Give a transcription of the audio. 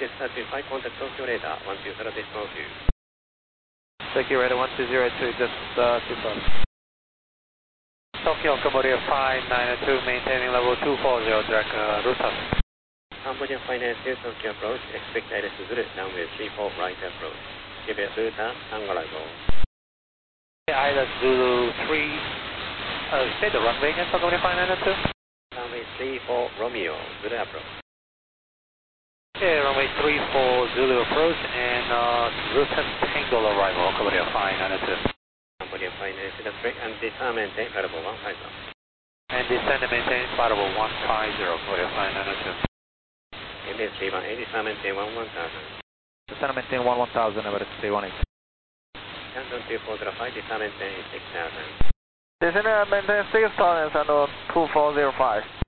Latest certified contact Tokyo radar 120 decimal 2. Tokyo radar 1202, just confirm. Tokyo Cambodia 592, maintaining level 240, direct route south. Cambodia 592, Tokyo approach, expect ILS Zulu, runway 34, right approach. Give it Ruta, Angola go. ILS Zulu 3, say the runway again for Cambodia 592? Runway 34, Romeo, Zulu approach. Okay, runway 34, Zulu approach, and route Tango arrival, Cambodia 592. Cambodia 592, break and descend maintain, variable 150. And descend and maintain, variable 150, Cambodia 592. MS 318, descend maintain 11000. Descend and maintain 11000, about 318. Canton 2405, descend maintain 6000. Descend and maintain 6000 and 2405.